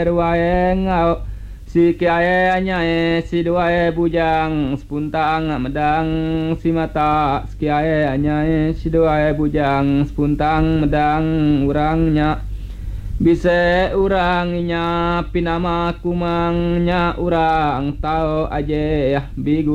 ruae ngau si kiae anyae si duae bujang sepuntang medang si mata si kiae anyae si duae bujang sepuntang medang urangnya bise urangnya pinama kumangnya urang tau aje bigu